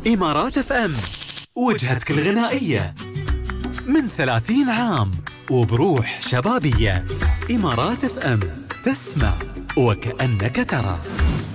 إمارات اف ام، وجهتك الغنائية من 30 عام وبروح شبابية. إمارات اف ام، تسمع وكأنك ترى.